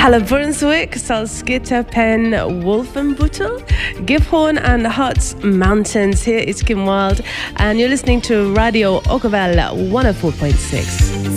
Hala Brunswick, Salzgitter, Penn, Wolfenbüttel, Gifhorn and Harz Mountains. Here is Kim Wilde and you're listening to Radio Oakville 104.6.